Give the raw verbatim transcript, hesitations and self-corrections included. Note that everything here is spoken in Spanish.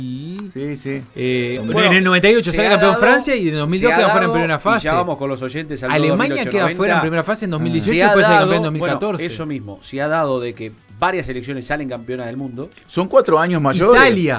Sí, sí. Eh, Bueno, en el noventa y ocho sale campeón dado, Francia y en dos mil dos queda fuera en primera fase. Ya vamos con los oyentes al Alemania queda fuera en primera fase en dos mil dieciocho y después sale campeón en dos mil catorce. Bueno, eso mismo, se ha dado de que varias selecciones salen campeonas del mundo. Son cuatro años mayores. Italia.